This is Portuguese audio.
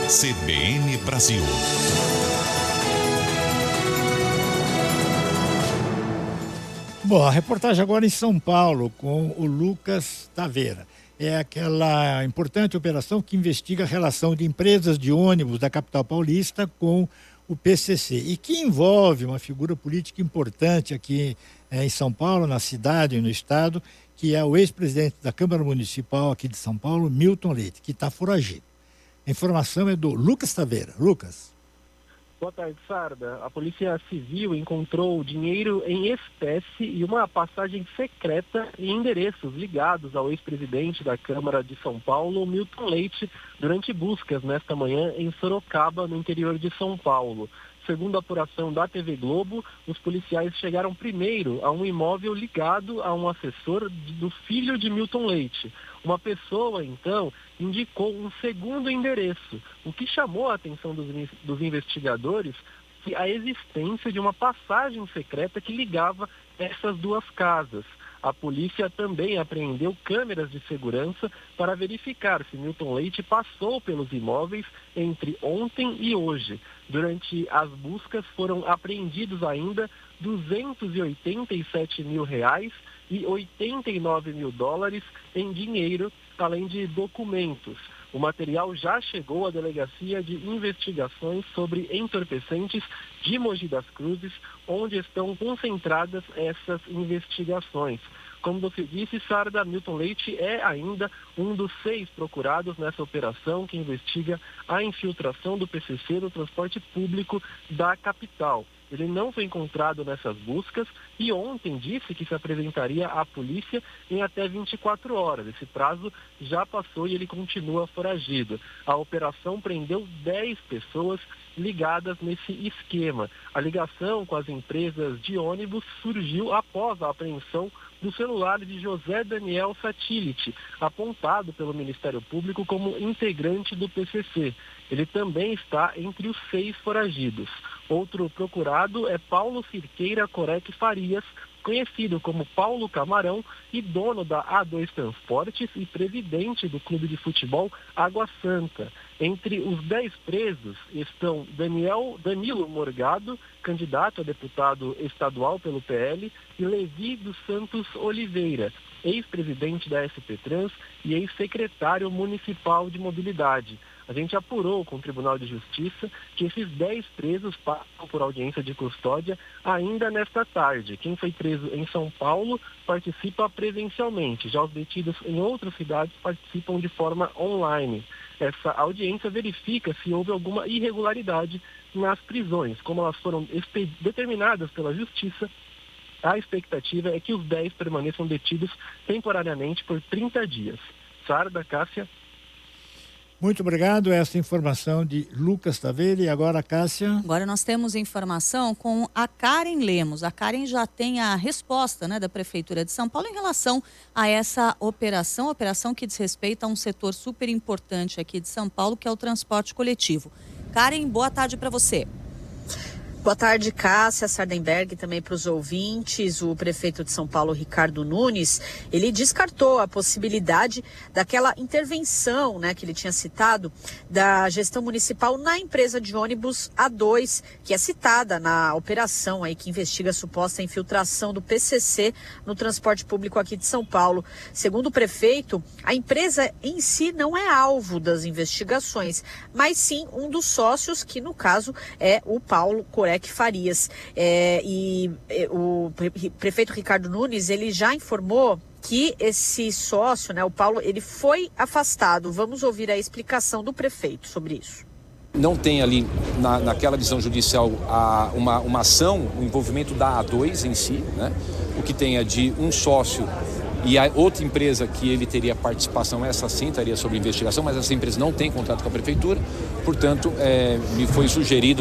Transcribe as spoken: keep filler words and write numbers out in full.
C B N Brasil. Bom, a reportagem agora em São Paulo com o Lucas Taveira. É aquela importante operação que investiga a relação de empresas de ônibus da capital paulista com o P C C e que envolve uma figura política importante aqui é, em São Paulo, na cidade e no estado, que é o ex-presidente da Câmara Municipal aqui de São Paulo, Milton Leite, que está foragido. A informação é do Lucas Taveira. Lucas. Boa tarde, Sarda. A Polícia Civil encontrou dinheiro em espécie e uma passagem secreta em endereços ligados ao ex-presidente da Câmara de São Paulo, Milton Leite, durante buscas nesta manhã em Sorocaba, no interior de São Paulo. Segundo a apuração da T V Globo, os policiais chegaram primeiro a um imóvel ligado a um assessor do filho de Milton Leite. Uma pessoa, então, indicou um segundo endereço, o que chamou a atenção dos, dos investigadores foi a existência de uma passagem secreta que ligava essas duas casas. A polícia também apreendeu câmeras de segurança para verificar se Milton Leite passou pelos imóveis entre ontem e hoje. Durante as buscas foram apreendidos ainda duzentos e oitenta e sete mil reais e oitenta e nove mil dólares em dinheiro, além de documentos. O material já chegou à Delegacia de Investigações sobre Entorpecentes de Mogi das Cruzes, onde estão concentradas essas investigações. Como você disse, Sarda, Milton Leite é ainda um dos seis procurados nessa operação que investiga a infiltração do P C C no transporte público da capital. Ele não foi encontrado nessas buscas e ontem disse que se apresentaria à polícia em até vinte e quatro horas. Esse prazo já passou e ele continua foragido. A operação prendeu dez pessoas ligadas nesse esquema. A ligação com as empresas de ônibus surgiu após a apreensão do celular de José Daniel Satilite, apontado pelo Ministério Público como integrante do P C C. Ele também está entre os seis foragidos. Outro procurado é Paulo Cirqueira Corec Farias, conhecido como Paulo Camarão e dono da A dois Transportes e presidente do clube de futebol Água Santa. Entre os dez presos estão Daniel, Danilo Morgado, candidato a deputado estadual pelo P L, e Levi dos Santos Oliveira, ex-presidente da S P Trans e ex-secretário municipal de mobilidade. A gente apurou com o Tribunal de Justiça que esses dez presos passam por audiência de custódia ainda nesta tarde. Quem foi preso em São Paulo participa presencialmente. Já os detidos em outras cidades participam de forma online. Essa audiência verifica se houve alguma irregularidade nas prisões. Como elas foram determinadas pela Justiça, a expectativa é que os dez permaneçam detidos temporariamente por trinta dias. Sarda, Cássia. Muito obrigado. Essa informação de Lucas Taveira. E agora, Cássia? Agora nós temos informação com a Karen Lemos. A Karen já tem a resposta, né, da Prefeitura de São Paulo em relação a essa operação, operação que diz respeito a um setor super importante aqui de São Paulo, que é o transporte coletivo. Karen, boa tarde para você. Boa tarde, Cássia Sardenberg, também para os ouvintes. O prefeito de São Paulo, Ricardo Nunes, ele descartou a possibilidade daquela intervenção, né, que ele tinha citado, da gestão municipal na empresa de ônibus A dois, que é citada na operação aí que investiga a suposta infiltração do P C C no transporte público aqui de São Paulo. Segundo o prefeito, a empresa em si não é alvo das investigações, mas sim um dos sócios, que no caso é o Paulo Corec Farias. É, e é, o prefeito Ricardo Nunes, ele já informou que esse sócio, né, o Paulo, ele foi afastado. Vamos ouvir a explicação do prefeito sobre isso. Não tem ali, na, naquela decisão judicial, a, uma, uma ação, o envolvimento da A dois em si, né? O que tem é de um sócio e a outra empresa que ele teria participação, essa sim estaria sob investigação, mas essa empresa não tem contrato com a prefeitura, portanto, é, me foi sugerido